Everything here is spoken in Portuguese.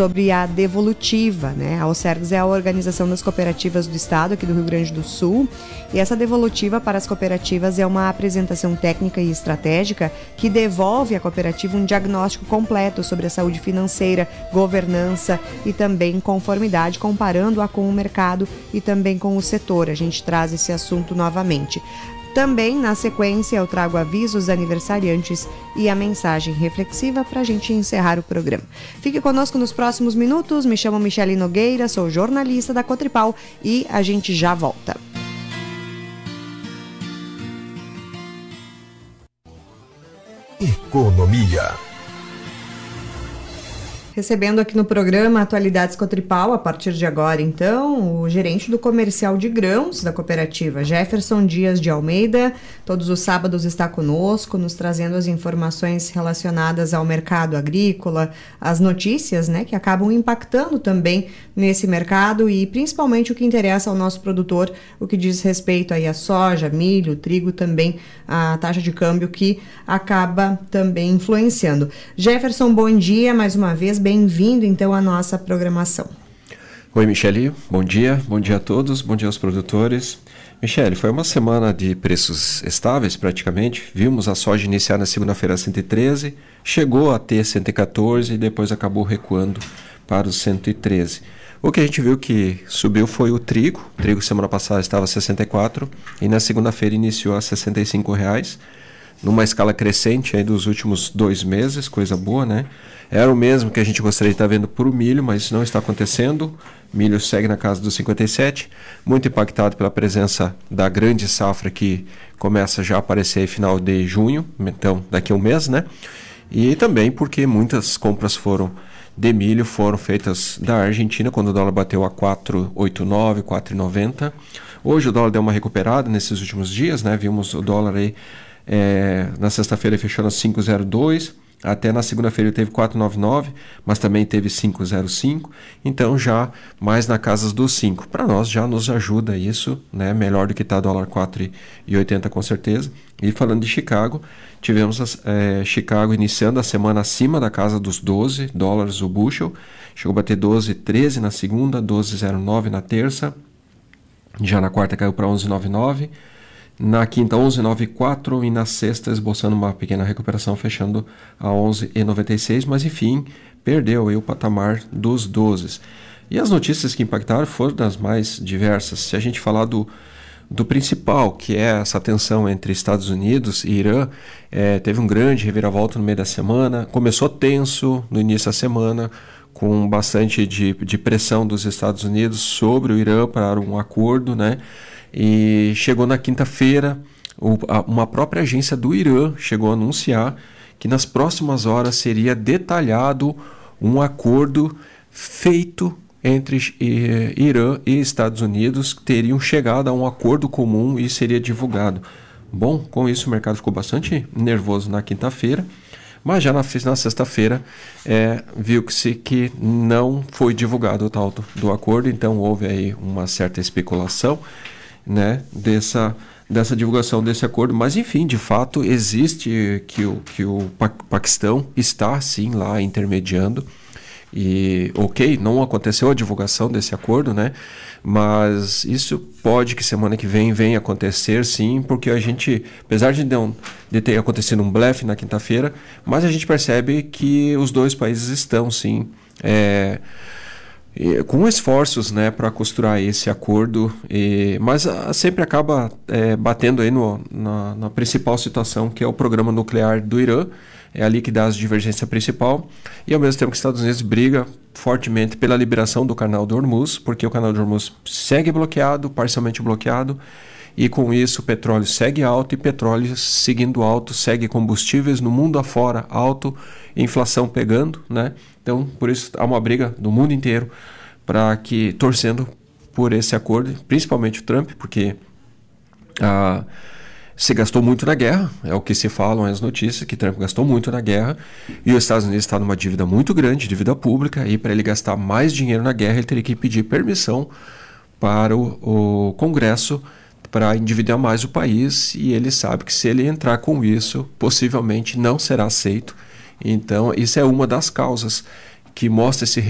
sobre a devolutiva, né? A Alcergs é a Organização das Cooperativas do Estado, aqui do Rio Grande do Sul, e essa devolutiva para as cooperativas é uma apresentação técnica e estratégica que devolve à cooperativa um diagnóstico completo sobre a saúde financeira, governança e também conformidade, comparando-a com o mercado e também com o setor. A gente traz esse assunto novamente. Também, na sequência, eu trago avisos aniversariantes e a mensagem reflexiva para a gente encerrar o programa. Fique conosco nos próximos minutos. Me chamo Michele Nogueira, sou jornalista da Cotripal e a gente já volta. Economia. Recebendo aqui no programa Atualidades Cotripal, a partir de agora, então, o gerente do comercial de grãos da cooperativa, Jefferson Dias de Almeida. Todos os sábados está conosco, nos trazendo as informações relacionadas ao mercado agrícola, as notícias, né, que acabam impactando também nesse mercado e principalmente o que interessa ao nosso produtor, o que diz respeito aí a soja, milho, trigo, também a taxa de câmbio que acaba também influenciando. Jefferson, bom dia mais uma vez. Bem-vindo, então, à nossa programação. Oi, Michele. Bom dia a todos, bom dia aos produtores. Michele, foi uma semana de preços estáveis, praticamente. Vimos a soja iniciar na segunda-feira a 113, chegou a ter 114 e depois acabou recuando para os 113. O que a gente viu que subiu foi o trigo. O trigo semana passada estava a 64 e na segunda-feira iniciou a R$ 65, numa escala crescente aí dos últimos 2 meses, coisa boa, né? Era o mesmo que a gente gostaria de estar vendo para o milho, mas isso não está acontecendo. Milho segue na casa dos 57, muito impactado pela presença da grande safra que começa já a aparecer aí final de junho, então daqui a um mês, né? E também porque muitas compras de milho foram feitas da Argentina, quando o dólar bateu a 4,89, 4,90. Hoje o dólar deu uma recuperada nesses últimos dias, né? Vimos o dólar aí na sexta-feira fechando a 5,02, até na segunda-feira ele teve 4,99, mas também teve 5,05, então já mais na casa dos 5. Para nós já nos ajuda isso, né? Melhor do que está dólar 4,80 com certeza. E falando de Chicago, tivemos Chicago iniciando a semana acima da casa dos 12 dólares o bushel, chegou a bater 12,13 na segunda, 12,09 na terça, já na quarta caiu para 11,99. Na quinta, 11,94 e na sexta, esboçando uma pequena recuperação, fechando a 11,96, mas enfim, perdeu aí o patamar dos 12. E as notícias que impactaram foram das mais diversas. Se a gente falar do principal, que é essa tensão entre Estados Unidos e Irã, teve um grande reviravolta no meio da semana, começou tenso no início da semana, com bastante de pressão dos Estados Unidos sobre o Irã para um acordo, né? E chegou na quinta-feira, uma própria agência do Irã chegou a anunciar que nas próximas horas seria detalhado um acordo feito entre Irã e Estados Unidos, que teriam chegado a um acordo comum e seria divulgado. Bom, com isso o mercado ficou bastante nervoso na quinta-feira, mas já na sexta-feira viu-se que não foi divulgado o tal do acordo, então houve aí uma certa especulação, né, dessa divulgação desse acordo, mas enfim, de fato existe que o Paquistão está sim lá intermediando e não aconteceu a divulgação desse acordo, né, mas isso pode que semana que vem venha acontecer sim, porque a gente, apesar de ter acontecido um blefe na quinta-feira, mas a gente percebe que os dois países estão sim com esforços, né, para costurar esse acordo, mas sempre acaba batendo aí na principal situação, que é o programa nuclear do Irã. É ali que dá a divergência principal, e ao mesmo tempo que os Estados Unidos briga fortemente pela liberação do canal do Hormuz, porque o canal do Hormuz segue bloqueado, parcialmente bloqueado, e com isso o petróleo segue alto, e petróleo seguindo alto, segue combustíveis no mundo afora alto, inflação pegando, né? Então, por isso há uma briga do mundo inteiro torcendo por esse acordo, principalmente o Trump, porque se gastou muito na guerra, é o que se falam as notícias, que Trump gastou muito na guerra, e os Estados Unidos está numa dívida muito grande, dívida pública, e para ele gastar mais dinheiro na guerra, ele teria que pedir permissão para o Congresso para endividar mais o país, e ele sabe que se ele entrar com isso, possivelmente não será aceito. Então, isso é uma das causas que mostra esse